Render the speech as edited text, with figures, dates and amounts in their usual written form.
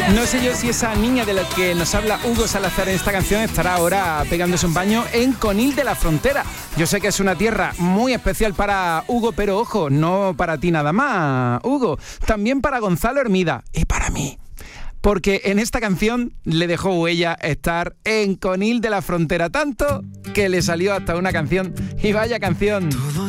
No sé yo si esa niña de la que nos habla Hugo Salazar en esta canción estará ahora pegándose un baño en Conil de la Frontera. Yo sé que es una tierra muy especial para Hugo, pero ojo, no para ti nada más, Hugo. También para Gonzalo Hermida y para mí. Porque en esta canción le dejó huella estar en Conil de la Frontera, tanto que le salió hasta una canción. Y vaya canción. Todo